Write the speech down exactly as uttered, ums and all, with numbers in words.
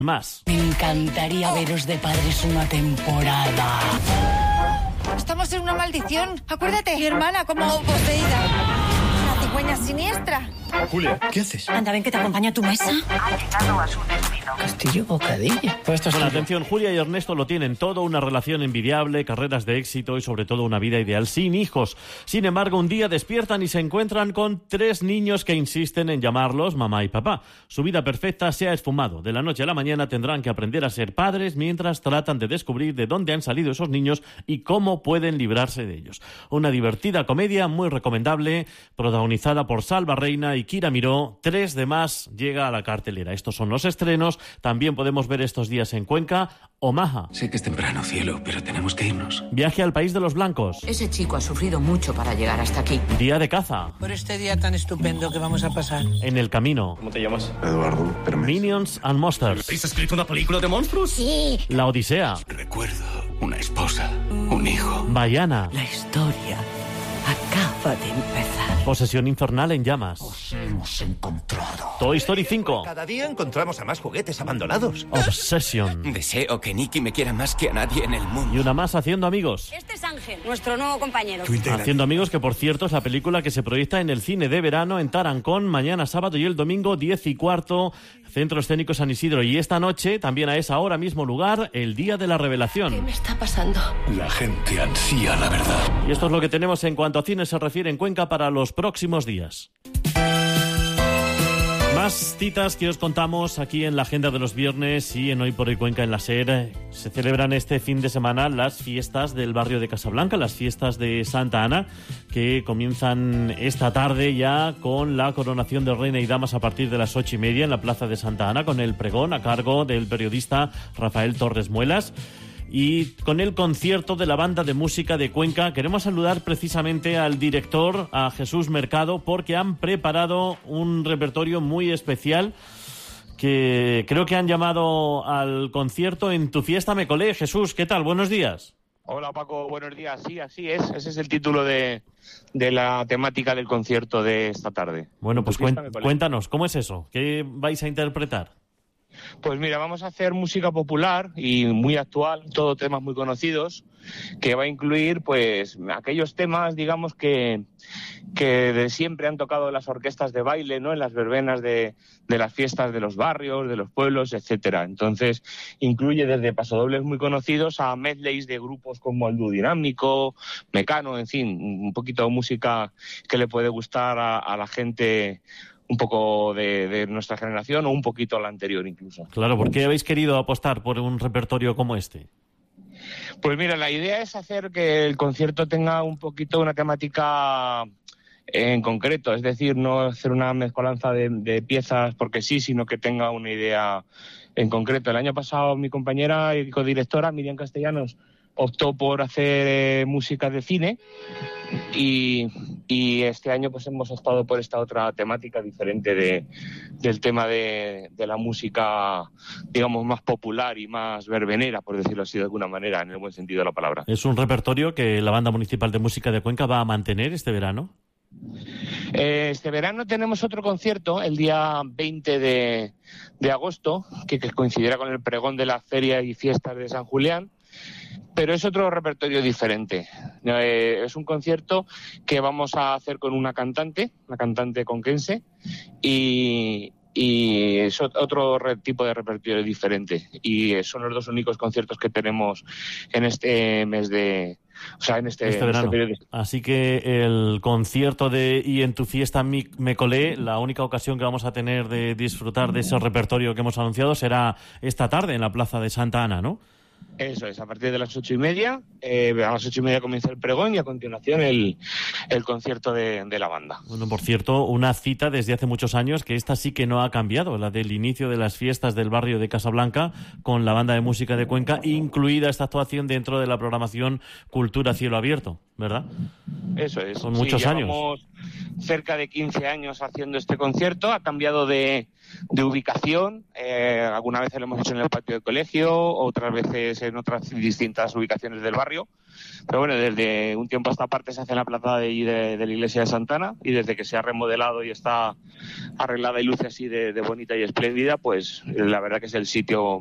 Más. Me encantaría veros de padres una temporada. Estamos en una maldición. Acuérdate, mi hermana como poseída. Una cigüeña siniestra. Julia, ¿qué haces? Anda, ven que te acompaño a tu mesa. Ha llegado a su destino. Castillo Bocadilla. Pues Bueno, atención, Julia y Ernesto lo tienen todo, una relación envidiable, carreras de éxito y sobre todo una vida ideal sin hijos. Sin embargo, un día despiertan y se encuentran con tres niños que insisten en llamarlos mamá y papá. Su vida perfecta se ha esfumado. De la noche a la mañana tendrán que aprender a ser padres mientras tratan de descubrir de dónde han salido esos niños y cómo pueden librarse de ellos. Una divertida comedia muy recomendable, protagonizada por Salva Reina y Kira Miró. tres de más llega a la cartelera. Estos son los estrenos. También podemos ver estos días en Cuenca Omaha. Sé que es temprano, cielo, pero tenemos que irnos. Viaje al país de los blancos. Ese chico ha sufrido mucho para llegar hasta aquí. Día de caza. Por este día tan estupendo que vamos a pasar. En el camino. ¿Cómo te llamas? Eduardo Permes. Minions and Monsters. ¿Habéis escrito una película de monstruos? Sí. La Odisea. Recuerdo una esposa, un hijo. Baiana. La historia acaba de empezar. Posesión infernal en llamas. Os hemos encontrado. Toy Story cinco. Cada día encontramos a más juguetes abandonados. Obsession. Deseo que Nicky me quiera más que a nadie en el mundo. Y una más, Haciendo Amigos. Este es Ángel, nuestro nuevo compañero. Haciendo Amigos, que por cierto es la película que se proyecta en el cine de verano en Tarancón, mañana sábado y el domingo diez y cuarto, Centro Escénico San Isidro. Y esta noche, también a esa hora mismo lugar, el Día de la Revelación. ¿Qué me está pasando? La gente ansía la verdad. Y esto es lo que tenemos en cuanto a cine se refiere en Cuenca para los próximos días. Más citas que os contamos aquí en la agenda de los viernes y en Hoy por Hoy Cuenca en la SER. Se celebran este fin de semana las fiestas del barrio de Casablanca, las fiestas de Santa Ana, que comienzan esta tarde ya con la coronación de reina y damas a partir de las ocho y media en la plaza de Santa Ana, con el pregón a cargo del periodista Rafael Torres Muelas. Y con el concierto de la banda de música de Cuenca queremos saludar precisamente al director, a Jesús Mercado, porque han preparado un repertorio muy especial que creo que han llamado al concierto En tu fiesta me colé. Jesús, ¿qué tal? Buenos días. Hola Paco, buenos días. Sí, así es. Ese es el título de, de la temática del concierto de esta tarde. Bueno, pues cuen- cuéntanos, ¿cómo es eso? ¿Qué vais a interpretar? Pues mira, vamos a hacer música popular y muy actual, todos temas muy conocidos, que va a incluir pues aquellos temas, digamos, que, que de siempre han tocado las orquestas de baile, ¿no? En las verbenas de, de las fiestas de los barrios, de los pueblos, etcétera. Entonces, incluye desde pasodobles muy conocidos a medleys de grupos como el Dúo Dinámico, Mecano, en fin, un poquito de música que le puede gustar a, a la gente un poco de, de nuestra generación o un poquito a la anterior incluso. Claro, ¿por qué habéis querido apostar por un repertorio como este? Pues mira, la idea es hacer que el concierto tenga un poquito una temática en concreto, es decir, no hacer una mezcolanza de, de piezas porque sí, sino que tenga una idea en concreto. El año pasado mi compañera y codirectora, Miriam Castellanos, optó por hacer eh, música de cine y, y este año pues hemos optado por esta otra temática diferente de, del tema de, de la música, digamos, más popular y más verbenera, por decirlo así de alguna manera, en el buen sentido de la palabra. ¿Es un repertorio que la Banda Municipal de Música de Cuenca va a mantener este verano? Eh, este verano tenemos otro concierto el día veinte de, de agosto, que, que coincidirá con el pregón de la Feria y Fiestas de San Julián, pero es otro repertorio diferente. Eh, es un concierto que vamos a hacer con una cantante, una cantante conquense, y, y es otro re- tipo de repertorio diferente. Y son los dos únicos conciertos que tenemos en este mes de... O sea, en este, este en verano. este periodo. Así que el concierto de Y en tu fiesta mi- me colé, la única ocasión que vamos a tener de disfrutar de ese repertorio que hemos anunciado será esta tarde en la plaza de Santa Ana, ¿no? Eso es, a partir de las ocho y media, eh, a las ocho y media comienza el pregón y a continuación el, el concierto de, de la banda. Bueno, por cierto, una cita desde hace muchos años que esta sí que no ha cambiado, la del inicio de las fiestas del barrio de Casablanca con la Banda de Música de Cuenca, incluida esta actuación dentro de la programación Cultura Cielo Abierto, ¿verdad? Eso es. Son muchos sí, años. Llevamos cerca de quince años haciendo este concierto, ha cambiado de, de ubicación. Eh, algunas veces lo hemos hecho en el patio del colegio, otras veces en otras distintas ubicaciones del barrio. Pero bueno, desde un tiempo a esta parte se hace en la plaza de, de, de la iglesia de Santa Ana, y desde que se ha remodelado y está arreglada y luce así de, de bonita y espléndida, pues la verdad que es el sitio